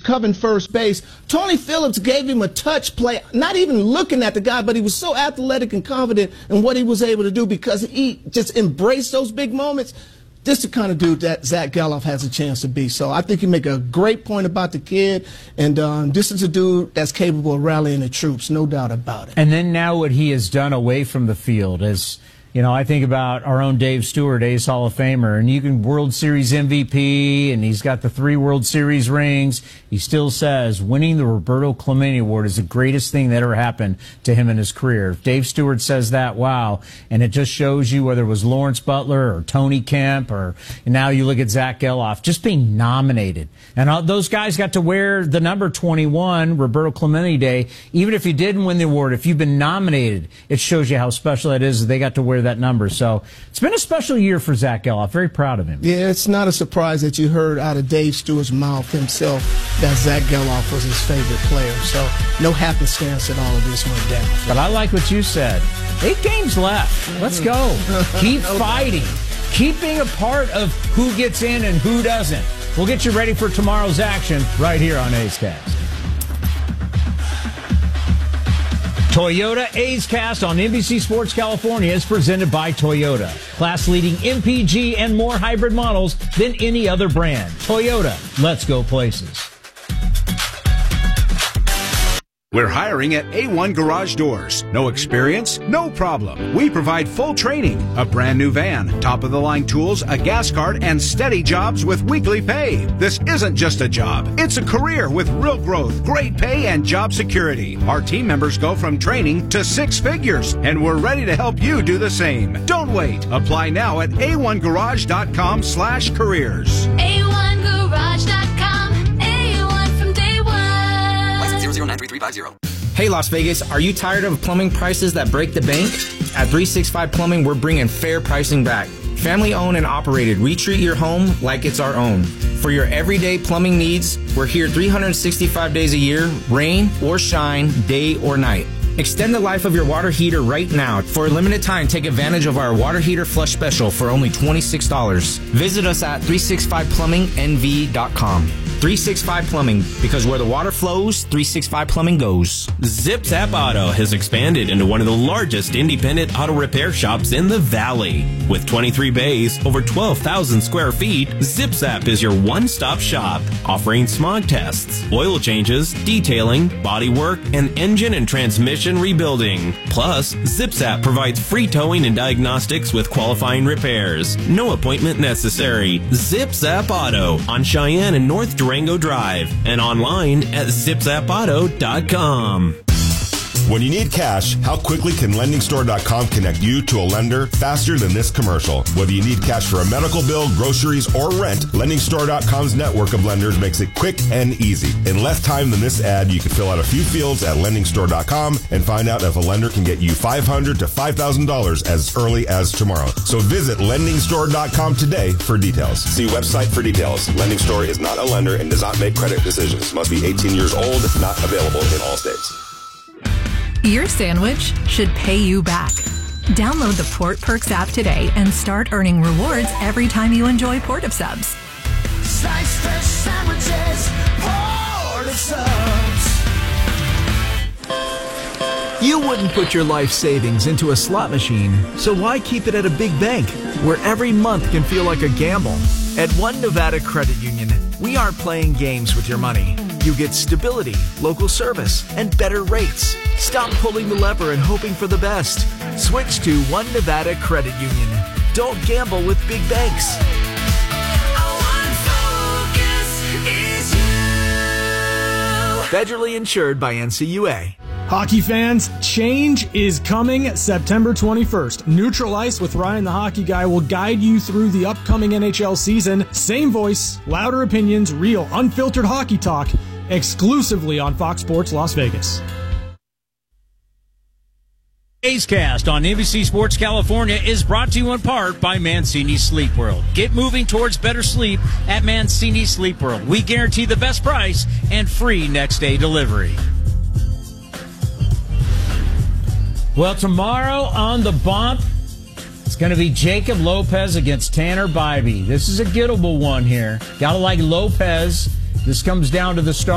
covering first base. Tony Phillips gave him a touch play, not even looking at the guy, but he was so athletic and confident in what he was able to do because he just embraced those big moments. This is the kind of dude that Zach Gelof has a chance to be. So I think you make a great point about the kid, and this is a dude that's capable of rallying the troops, no doubt about it. And then now what he has done away from the field is, you know, I think about our own Dave Stewart, A's Hall of Famer, and you can World Series MVP, and he's got the 3 World Series rings. He still says winning the Roberto Clemente Award is the greatest thing that ever happened to him in his career. If Dave Stewart says that, wow. And it just shows you whether it was Lawrence Butler or Tony Kemp, or and now you look at Zach Gelof, just being nominated. And those guys got to wear the number 21, Roberto Clemente Day. Even if you didn't win the award, if you've been nominated, it shows you how special that is that they got to wear that number. So it's been a special year for Zach Gelof. Very proud of him. Yeah, it's not a surprise that you heard out of Dave Stewart's mouth himself that Zach Gelof was his favorite player. So no happenstance at all of this went down. But I like what you said. 8 games left. Let's go. Keep fighting. Keep being a part of who gets in and who doesn't. We'll get you ready for tomorrow's action right here on A's Cast. Toyota A's Cast on NBC Sports California is presented by Toyota. Class-leading MPG and more hybrid models than any other brand. Toyota, let's go places. We're hiring at A1 Garage Doors. No experience? No problem. We provide full training, a brand new van, top-of-the-line tools, a gas card, and steady jobs with weekly pay. This isn't just a job. It's a career with real growth, great pay, and job security. Our team members go from training to 6 figures, and we're ready to help you do the same. Don't wait. Apply now at a1garage.com/careers. A1garage.com. A1 from day one. License 0093350. Hey Las Vegas, are you tired of plumbing prices that break the bank? At 365 Plumbing, we're bringing fair pricing back. Family owned and operated, we treat your home like it's our own. For your everyday plumbing needs, we're here 365 days a year, rain or shine, day or night. Extend the life of your water heater right now. For a limited time, take advantage of our water heater flush special for only $26. Visit us at 365plummingnv.com. 365 Plumbing, because where the water flows, 365 Plumbing goes. ZipZap Auto has expanded into one of the largest independent auto repair shops in the Valley. With 23 bays, over 12,000 square feet, ZipZap is your one-stop shop, offering smog tests, oil changes, detailing, bodywork, and engine and transmission rebuilding. Plus, ZipZap provides free towing and diagnostics with qualifying repairs. No appointment necessary. ZipZap Auto on Cheyenne and North Durango Drive, and online at zipzapauto.com. When you need cash, how quickly can LendingStore.com connect you to a lender faster than this commercial? Whether you need cash for a medical bill, groceries, or rent, LendingStore.com's network of lenders makes it quick and easy. In less time than this ad, you can fill out a few fields at LendingStore.com and find out if a lender can get you $500 to $5,000 as early as tomorrow. So visit LendingStore.com today for details. See website for details. Lending Store is not a lender and does not make credit decisions. Must be 18 years old, not available in all states. Your sandwich should pay you back. Download the Port Perks app today and start earning rewards every time you enjoy Port of Subs. Slice fresh sandwiches, Port of Subs. You wouldn't put your life savings into a slot machine, so why keep it at a big bank where every month can feel like a gamble? At One Nevada Credit Union, we aren't playing games with your money. You get stability, local service, and better rates. Stop pulling the lever and hoping for the best. Switch to One Nevada Credit Union. Don't gamble with big banks. Federally insured by NCUA. Hockey fans, change is coming September 21st. Neutral Ice with Ryan the Hockey Guy will guide you through the upcoming NHL season. Same voice, louder opinions, real, unfiltered hockey talk, exclusively on Fox Sports Las Vegas. A's Cast on NBC Sports California is brought to you in part by Mancini Sleep World. Get moving towards better sleep at Mancini Sleep World. We guarantee the best price and free next day delivery. Well, tomorrow on the bump, it's going to be Jacob Lopez against Tanner Bybee. This is a gettable one here. Got to like Lopez. This comes down to the start.